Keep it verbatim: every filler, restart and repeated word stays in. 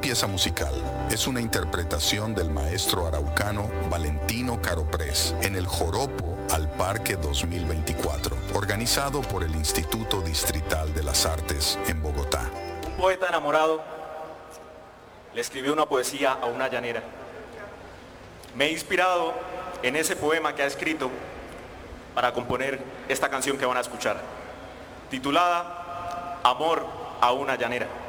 pieza musical es una interpretación del maestro araucano Valentino Caroprés en el Joropo al Parque dos mil veinticuatro, organizado por el Instituto Distrital de las Artes en Bogotá. Un poeta enamorado le escribió una poesía a una llanera. Me he inspirado en ese poema que ha escrito para componer esta canción que van a escuchar, titulada Amor a una llanera.